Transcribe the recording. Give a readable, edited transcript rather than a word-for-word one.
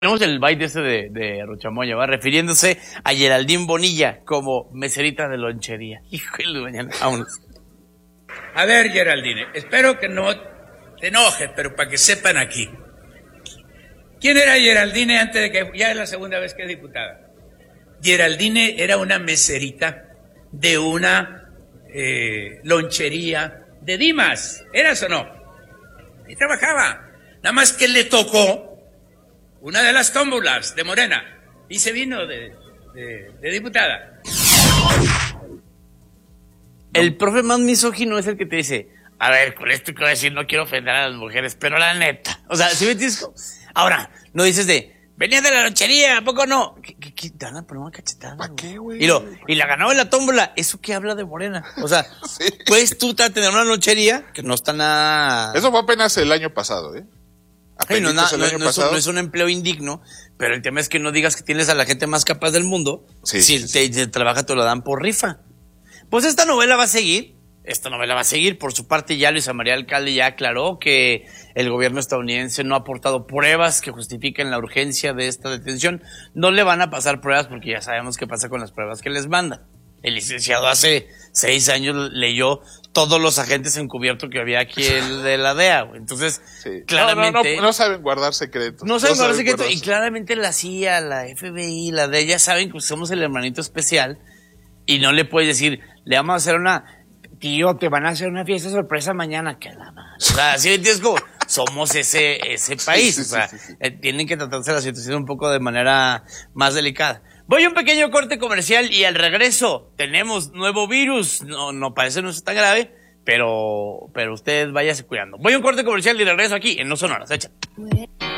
Tenemos el baile ese de Rochamoya, ¿va? Refiriéndose a Geraldine Bonilla como meserita de lonchería. Híjole, mañana, vámonos. A ver, Geraldine, espero que no te enojes, pero para que sepan aquí. ¿Quién era Geraldine antes de que ya es la segunda vez que es diputada? Geraldine era una meserita de una lonchería de Dimas. ¿Eras o no? Y trabajaba. Nada más que le tocó una de las tómbolas de Morena y se vino de diputada. El profe más misógino es el que te dice, a ver, con esto que voy a decir no quiero ofender a las mujeres, pero la neta. O sea, ¿sí me entiendes? Ahora, no dices venía de la lonchería, ¿a poco no? ¿Qué te van a poner una cachetada? ¿Para qué, güey? Y la ganó en la tómbola. ¿Eso qué habla de Morena? O sea, sí. Puedes tú tener una lonchería que no está nada... Eso fue apenas el año pasado, ¿eh? No es un empleo indigno, pero el tema es que no digas que tienes a la gente más capaz del mundo. Sí, si te trabaja, te lo dan por rifa. Pues esta novela va a seguir. Por su parte, ya Luisa María Alcalde ya aclaró que el gobierno estadounidense no ha aportado pruebas que justifiquen la urgencia de esta detención. No le van a pasar pruebas porque ya sabemos qué pasa con las pruebas que les mandan. El licenciado hace 6 años leyó todos los agentes encubiertos que había aquí de la DEA. Entonces, sí. Claramente... No saben guardar secretos. No saben guardar secretos. Y claramente la CIA, la FBI, la DEA ya saben que somos el hermanito especial y no le puedes decir, le vamos a hacer tío, te van a hacer una fiesta sorpresa mañana. Que la madre. O sea, así entiendes como somos ese país. Sí, o sea, tienen que tratarse la situación un poco de manera más delicada. Voy a un pequeño corte comercial y al regreso tenemos nuevo virus. No parece no es tan grave, pero usted váyase cuidando. Voy a un corte comercial y regreso aquí en No Sonoras. Echa.